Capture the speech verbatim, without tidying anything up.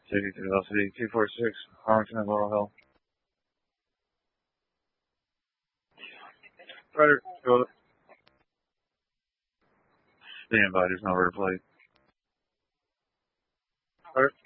City to Velocity two four six, Arlington and Laurel Hill. Ryder, go. Stand by, there's no order plate. Ryder.